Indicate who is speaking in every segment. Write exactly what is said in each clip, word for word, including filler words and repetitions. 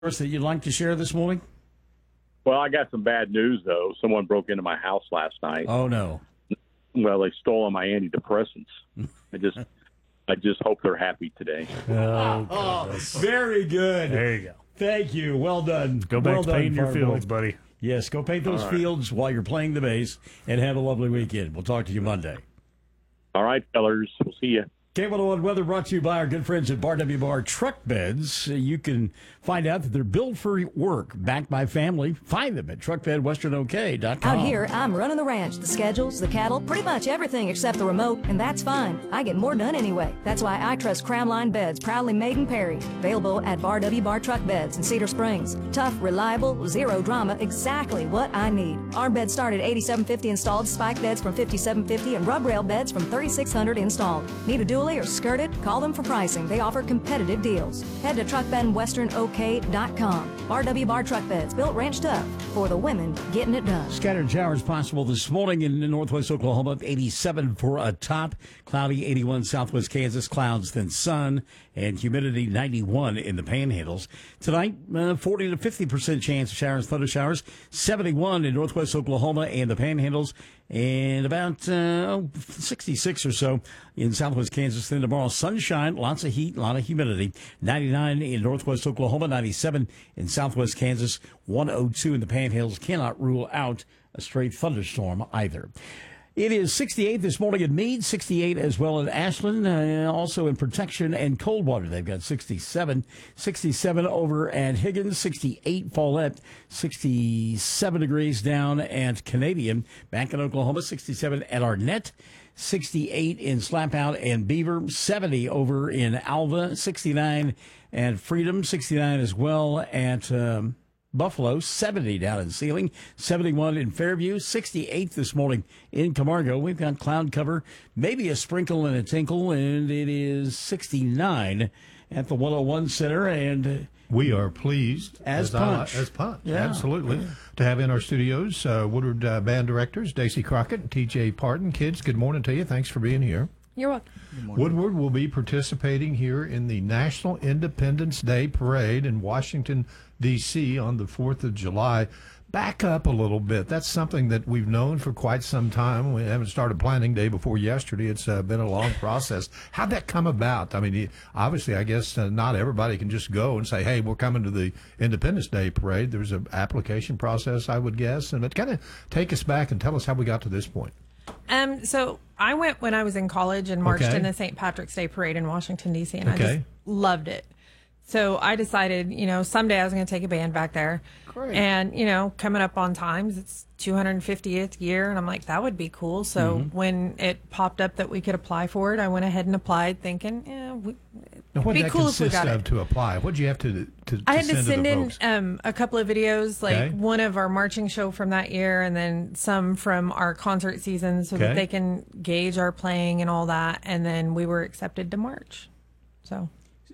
Speaker 1: that you'd like to share this morning?
Speaker 2: Well, I got some bad news, though. Someone broke into my house last night.
Speaker 1: Oh, no.
Speaker 2: Well, they stole all my antidepressants. I just I just hope they're happy today.
Speaker 1: Oh, oh very good.
Speaker 3: There you go.
Speaker 1: Thank you. Well done.
Speaker 3: Go back
Speaker 1: well
Speaker 3: to painting your fields,
Speaker 1: boy.
Speaker 3: buddy.
Speaker 1: Yes, go paint those
Speaker 2: right.
Speaker 1: fields while you're playing the bass, and have a lovely weekend. We'll talk to you Monday.
Speaker 2: All right, fellers. We'll see you.
Speaker 1: K one oh one Weather brought to you by our good friends at Bar W Bar Truck Beds. You can find out that they're built for work, backed by family. Find them at truck bed western o k dot com.
Speaker 4: Out here, I'm running the ranch, the schedules, the cattle, pretty much everything except the remote, and that's fine. I get more done anyway. That's why I trust Crown Line Beds, proudly made in Perry. Available at Bar W Bar Truck Beds in Cedar Springs. Tough, reliable, zero drama, exactly what I need. Our beds start at eighty-seven fifty installed, spike beds from fifty-seven fifty, and rub rail beds from thirty-six hundred installed. Need a dually or skirted? Call them for pricing. They offer competitive deals. Head to truck bed western o k dot com. R W Bar Truck Beds, built ranch tough for the women getting it done.
Speaker 1: Scattered showers possible this morning in northwest Oklahoma. eighty-seven for a top. Cloudy eighty-one southwest Kansas. Clouds, then sun. And humidity ninety-one in the panhandles. Tonight, uh, forty to fifty percent chance of showers, thunder showers. seventy-one in northwest Oklahoma and the panhandles. And about uh, sixty-six or so in southwest Kansas. Then tomorrow, sunshine, lots of heat, a lot of humidity. ninety-nine in northwest Oklahoma, ninety-seven in southwest Kansas, one oh two in the panhandles. Cannot rule out a straight thunderstorm either. It is sixty-eight this morning in Meade, sixty-eight as well in Ashland, uh, also in Protection and Coldwater. They've got sixty-seven. sixty-seven over at Higgins, sixty-eight Follette, sixty-seven degrees down at Canadian. Back in Oklahoma, sixty-seven at Arnett, sixty-eight in Slapout and Beaver, seventy over in Alva, sixty-nine at Freedom, sixty-nine as well at Um, Buffalo, seventy down in Sealing, seventy-one in Fairview, sixty-eight this morning in Camargo. We've got cloud cover, maybe a sprinkle and a tinkle, and it is sixty-nine at the one oh one Center. And
Speaker 5: we are pleased
Speaker 1: as,
Speaker 5: as
Speaker 1: punch.
Speaker 5: I, as punch,
Speaker 1: yeah.
Speaker 5: absolutely,
Speaker 1: Yeah.
Speaker 5: to have in our studios uh, Woodward uh, band directors Daisy Crockett and T J Parton. Kids, good morning to you. Thanks for being here.
Speaker 6: You're welcome.
Speaker 5: Woodward will be participating here in the National Independence Day Parade in Washington, D C on the fourth of July. Back up a little bit. That's something that we've known for quite some time. We haven't started planning day before yesterday. It's uh, been a long process. How'd that come about? I mean, obviously, I guess uh, not everybody can just go and say, hey, we're coming to the Independence Day Parade. There's an application process, I would guess. And but kind of take us back and tell us how we got to this point.
Speaker 6: Um, so I went when I was in college and marched
Speaker 5: Okay.
Speaker 6: in the Saint Patrick's Day Parade in Washington, D C, and
Speaker 5: Okay.
Speaker 6: I just loved it. So I decided, you know, someday I was going to take a band back there.
Speaker 5: Great.
Speaker 6: And, you know, coming up on times, it's two hundred fiftieth year, and I'm like, that would be cool. So
Speaker 5: Mm-hmm.
Speaker 6: when it popped up that we could apply for it, I went ahead and applied thinking, yeah, we,
Speaker 5: Now, what
Speaker 6: it'd
Speaker 5: did
Speaker 6: be
Speaker 5: that
Speaker 6: cool if we
Speaker 5: consist
Speaker 6: got
Speaker 5: of
Speaker 6: it.
Speaker 5: to apply? What did you have to, to, to
Speaker 6: I had to
Speaker 5: send
Speaker 6: send
Speaker 5: to the
Speaker 6: in
Speaker 5: folks?
Speaker 6: um, a couple of videos, like
Speaker 5: Okay.
Speaker 6: one of our marching show from that year, and then some from our concert season, so
Speaker 5: Okay.
Speaker 6: that they can gauge our playing and all that. And then we were accepted to march. So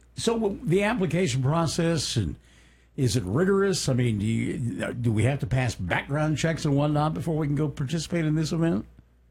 Speaker 1: So the application process, and is it rigorous? I mean, do you, do we have to pass background checks and whatnot before we can go participate in this event?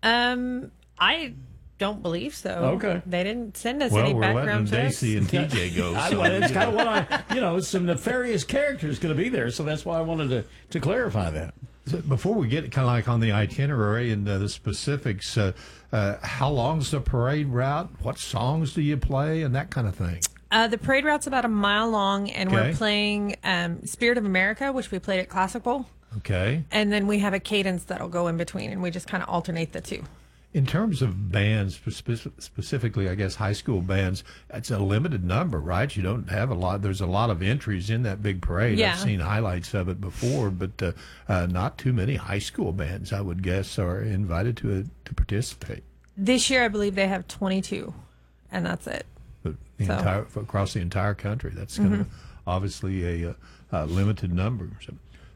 Speaker 6: um, I don't believe so.
Speaker 1: Okay.
Speaker 6: They didn't send us
Speaker 5: Well,
Speaker 6: any
Speaker 5: we're letting
Speaker 6: background checks.
Speaker 5: Daisy and T J go.
Speaker 1: I,
Speaker 5: so-
Speaker 1: well, it's kind of what I, you know, some nefarious characters going to be there, so that's why I wanted to, to clarify that.
Speaker 5: So before we get kind of like on the itinerary and uh, the specifics, uh, uh, how long's the parade route? What songs do you play and that kind of thing?
Speaker 6: Uh, the parade route's about a mile long, and
Speaker 5: Okay.
Speaker 6: we're playing um, Spirit of America, which we played at Classic Bowl.
Speaker 5: Okay.
Speaker 6: And then we have a cadence that'll go in between, and we just kind of alternate the two.
Speaker 5: In terms of bands, spe- specifically, I guess high school bands, it's a limited number, right? You don't have a lot. There's a lot of entries in that big parade.
Speaker 6: Yeah.
Speaker 5: I've seen highlights of it before, but uh, uh, not too many high school bands, I would guess, are invited to uh, to participate.
Speaker 6: This year, I believe they have twenty-two, and that's it.
Speaker 5: But the
Speaker 6: So-
Speaker 5: entire across the entire country. That's going to
Speaker 6: Mm-hmm.
Speaker 5: obviously a, uh uh limited number. So,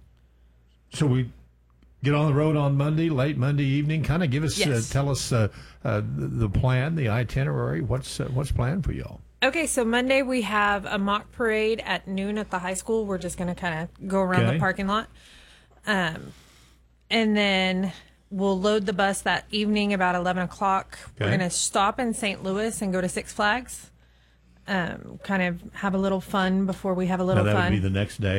Speaker 5: so we get on the road on Monday, late Monday evening. Kind of give us,
Speaker 6: Yes.
Speaker 5: uh, tell us uh, uh, the, the plan, the itinerary. What's uh, what's planned for y'all?
Speaker 6: Okay, so Monday we have a mock parade at noon at the high school. We're just going to kind of go around
Speaker 5: Okay.
Speaker 6: the parking lot. Um, and then we'll load the bus that evening about eleven o'clock. We're
Speaker 5: Okay.
Speaker 6: going to stop in Saint Louis and go to Six Flags. um, kind of have a little fun before we have a little
Speaker 5: Now, that
Speaker 6: fun.
Speaker 5: would be the next day.